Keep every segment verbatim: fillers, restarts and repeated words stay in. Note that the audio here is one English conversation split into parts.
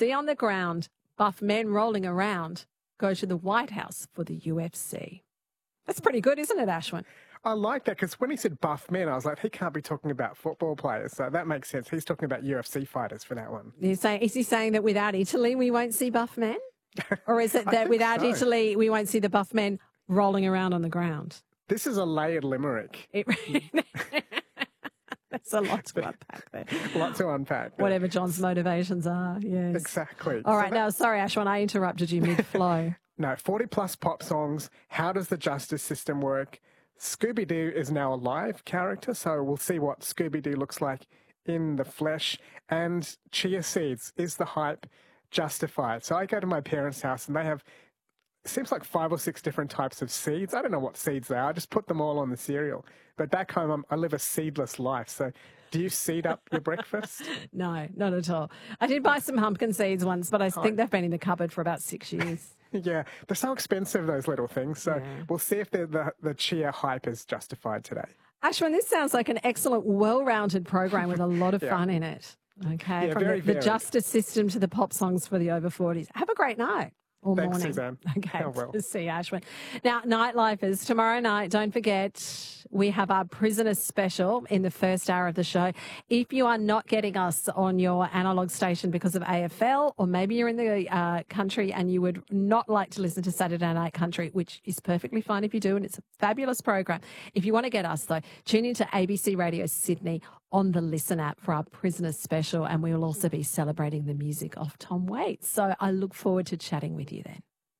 see on the ground, buff men rolling around, go to the White House for the U F C. That's pretty good, isn't it, Ashwin? I like that because when he said buff men, I was like, he can't be talking about football players. So that makes sense. He's talking about U F C fighters for that one. You're saying, is he saying that without Italy we won't see buff men? Or is it that without so. Italy we won't see the buff men rolling around on the ground? This is a layered limerick. It, that's a lot to unpack there. Lot to unpack. There. Whatever John's motivations are, yes. Exactly. All So right, that- now, sorry, Ashwin, I interrupted you mid-flow. No, forty plus pop songs. How does the justice system work? Scooby-Doo is now a live character, so we'll see what Scooby-Doo looks like in the flesh. And chia seeds, is the hype justified? So I go to my parents' house and they have, it seems like five or six different types of seeds. I don't know what seeds they are. I just put them all on the cereal. But back home, I'm, I live a seedless life. So do you seed up your breakfast? No, not at all. I did buy some pumpkin seeds once, but I think they've been in the cupboard for about six years. Yeah, they're so expensive, those little things. So Yeah. we'll see if the, the, the chia hype is justified today. Ashwin, this sounds like an excellent, well-rounded program with a lot of Yeah. fun in it. Okay, Yeah, from very the, the varied. justice system to the pop songs for the over forties. Have a great night. Or Thanks, morning. Suzanne. Okay, Oh, well. see you, Ashwin. Now, Nightlifers, tomorrow night, don't forget, we have our Prisoner special in the first hour of the show. If you are not getting us on your analogue station because of A F L, or maybe you're in the uh, country and you would not like to listen to Saturday Night Country, which is perfectly fine if you do, and it's a fabulous program. If you want to get us, though, tune into A B C Radio Sydney on the Listen app for our Prisoner special, and we will also be celebrating the music of Tom Waits. So I look forward to chatting with you then.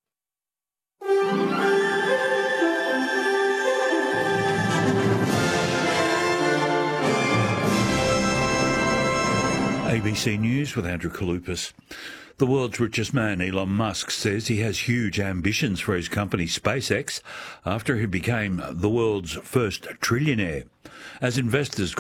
A B C News with Andrew Kalupas. The world's richest man, Elon Musk, says he has huge ambitions for his company SpaceX after he became the world's first trillionaire. As investors